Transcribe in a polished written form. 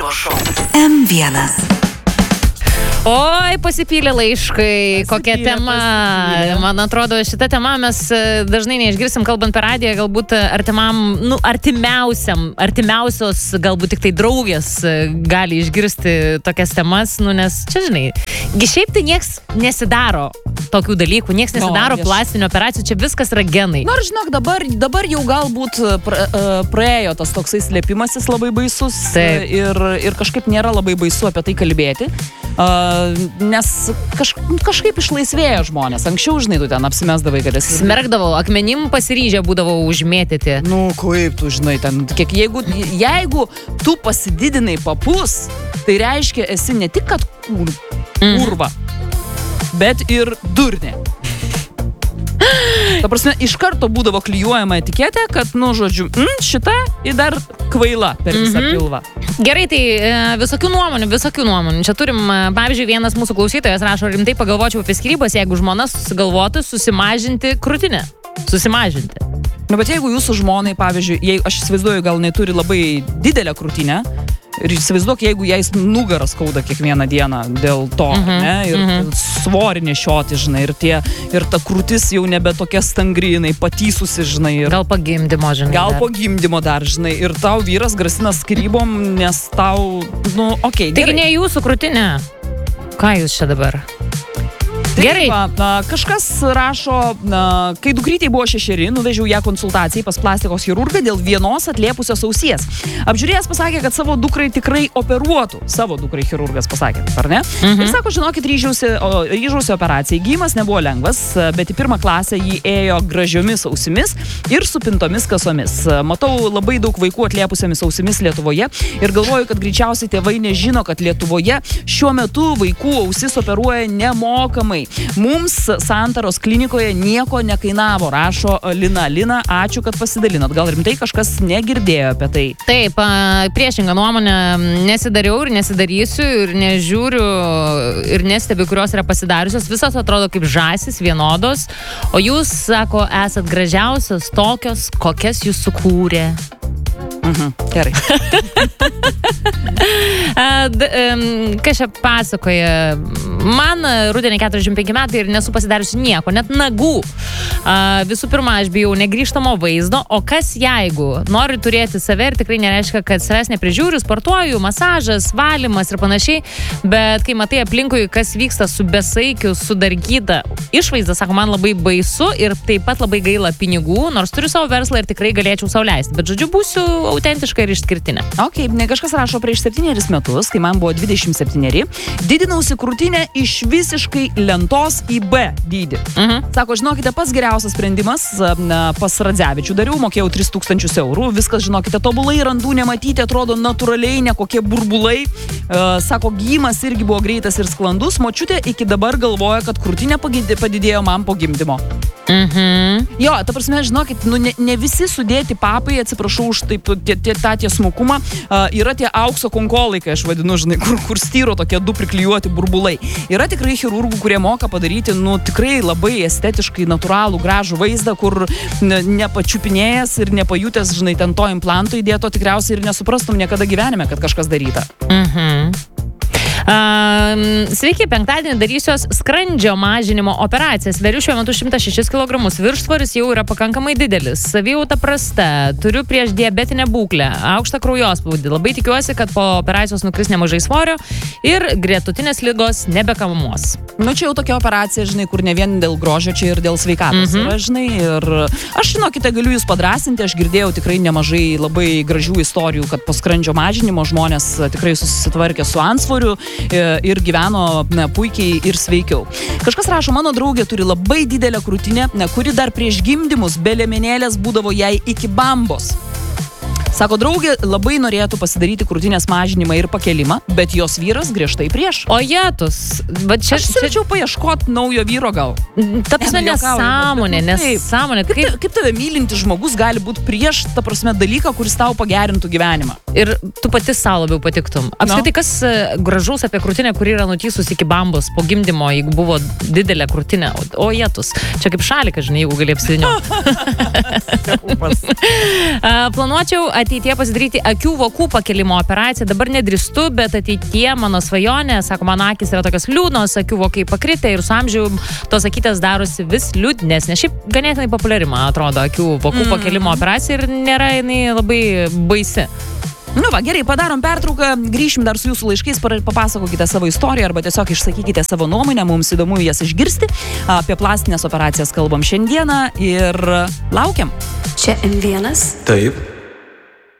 Valero šou. M1. Oi, pasipylė laiškai, kokia tema. Man atrodo, šitą temą mes dažnai neišgirsim, kalbant per radiją, galbūt artimiausios, galbūt tik tai draugės gali išgirsti tokias temas, nes čia, žinai, šiaip tai nieks nesidaro tokių dalykų, nieks nesidaro plastinių operacijų, čia viskas yra genai. Nors, žinok, dabar jau galbūt praėjo tas toksai slėpimasis labai baisus ir kažkaip nėra labai baisu apie tai kalbėti. Nes kažkaip išlaisvėjo žmonės. Anksčiau, žinai, tu ten apsimesdavai, kad esi... Smerkdavau, akmenim pasiryžę būdavau užmėtyti. Nu, kaip tu, žinai, ten... Jeigu tu pasididinai papus, tai reiškia, esi ne tik, kad kurva, bet ir durnė. Ta prasme, iš karto būdavo klijuojama etiketė, kad, žodžiu, šita ir dar kvaila per visą pilvą. Gerai, tai visokių nuomonių. Čia turim, pavyzdžiui, vienas mūsų klausytojas rašo, rimtai pagalvočiau apie skyrybas, jeigu žmona susigalvotų susimažinti krūtinę. Susimažinti. Bet jeigu jūsų žmonai, pavyzdžiui, aš įsivaizduoju, gal jinai turi labai didelę krūtinę, ir įsivaizduok, jeigu jai nugarą skauda kiekvieną dieną dėl to, ne, ir svorį nešioti, žinai, ir ta krūtis jau nebe tokia stangri, jinai patysusi, žinai. Gal po gimdymo, žinai. Gal po gimdymo dar, žinai, ir tau vyras grasina skyrybom, nes tau, okei. Taigi ne jūsų krūtinė. Ką jūs čia dabar? Gerai. Kažkas rašo, kai dukrytei buvo 6, nuvežiau ją konsultacijai pas plastikos chirurgą dėl vienos atlėpusios ausies. Apžiūrėjęs pasakė, kad savo dukrai tikrai operuotų. Savo dukrai chirurgas pasakė, ar ne? Ir sako, žinokit, ryžausi operacijai. Gydymas nebuvo lengvas, bet į pirmą klasę jį ėjo gražiomis ausimis ir supintomis kasomis. Matau labai daug vaikų atlėpusiamis ausimis Lietuvoje ir galvoju, kad greičiausiai tėvai nežino, kad Lietuvoje šiuo metu vaikų ausis operuoja nemokamai. Mums Santaros klinikoje nieko nekainavo, rašo Lina. Lina, ačiū, kad pasidalinot. Gal rimtai kažkas negirdėjo apie tai? Taip, priešingą nuomonę nesidariau ir nesidarysiu ir nežiūriu ir nestebiu, kurios yra pasidariusios. Visos atrodo kaip žąsys, vienodos. O jūs, sako, esat gražiausios tokios, kokias jūs sukūrė. Gerai. Kas čia pasakoja? Man rudenį 45 metai ir nesu pasidariusi nieko, net nagų. Visų pirma, aš bijau negrįžtamo vaizdo, o kas jeigu noriu turėti save ir tikrai nereiškia, kad savęs neprižiūriu, sportuoju, masažas, valymas ir panašiai, bet kai matai aplinkui, kas vyksta su besaikiu, sudarkyta išvaizda, sako, man labai baisu ir taip pat labai gaila pinigų, nors turiu savo verslą ir tikrai galėčiau sau leisti, bet žodžiu, būsiu autentiška ir išskirtinė. Kažkas rašo prieš 7 metus, kai man buvo 27, didinausi krūtinę iš visiškai lentos į B dydį. Sako, žinokite, pats geriausias sprendimas, pas Radzevičių dariau, mokėjau 3000 eurų, viskas, žinokite, tobulai, randų nematyti, atrodo natūraliai, ne kokie burbulai. Sako, gyjimas irgi buvo greitas ir sklandus, močiutė iki dabar galvoja, kad krūtinė padidėjo man po gimdymo. Jo, ta prasme, žinokit, ne visi sudėti papai, atsiprašau už taip tą tiesmukumą, yra tie aukso konkolai, kai aš vadinu, žinai, kur styro tokie 2 priklijuoti burbulai. Yra tikrai chirurgų, kurie moka padaryti, tikrai labai estetiškai natūralų, gražų vaizdą, kur nepačiupinėjęs ir nepajutęs, žinai, ten to implanto įdėto, tikriausiai ir nesuprastum niekada gyvenime, kad kažkas daryta. Sveiki, penktadienį darysiuos skrandžio mažinimo operaciją. Sveriu šiuo metu 106 kg, viršsvoris jau yra pakankamai didelis, savijauta prasta, turiu prieš diabetinę būklę, aukštą kraujospūdį. Labai tikiuosi, kad po operacijos nukris nemažai svorio ir gretutinės ligos nebekamuos. Čia jau tokia operacija, žinai, kur ne vien dėl grožio, čia ir dėl sveikatos yra, žinai, ir aš, žinokite, galiu jūs padrasinti, aš girdėjau tikrai nemažai labai gražių istorijų, kad po skrandžio mažinimo žmonės tikrai susitvarkė su antsvoriu ir gyveno puikiai ir sveikiau. Kažkas rašo, mano draugė turi labai didelę krūtinę, kuri dar prieš gimdymus be liemenėlės būdavo jai iki bambos. Sako, draugė labai norėtų pasidaryti krūtinės mažinimą ir pakelimą, bet jos vyras griežtai prieš. O jetus, bet čia... Aš siūlyčiau paieškoti naujo vyro gal. Ta prasme, nesąmonė. Kaip tave mylintis žmogus gali būti prieš, ta prasme, dalyką, kuris tau pagerintų gyvenimą? Ir tu pati savo labiau patiktum. Apskritai, kas gražaus apie krūtinę, kuri yra nutysus iki bambos po gimdymo, jeigu buvo didelė krūtinė, o jėtus. Čia kaip šalika, žinai, jeigu gali apsidinioti. Planuočiau ateityje pasidaryti akių vokų pakelimo operaciją. Dabar nedrįstu, bet ateityje mano svajonė, sako, mano akis yra tokios liūdnos, akių vokai pakritę ir su amžiumi tos akytės darosi vis liūdnesnė. Šiaip ganėtinai populiari, man atrodo, akių vokų pakelimo operacija ir nėra jinai labai baisi. Nu va, gerai, padarom pertrauką, grįšim dar su jūsų laiškais, papasakokite savo istoriją arba tiesiog išsakykite savo nuomonę, mums įdomu jas išgirsti. Apie plastinės operacijas kalbam šiandieną ir laukiam. Čia M1. Taip.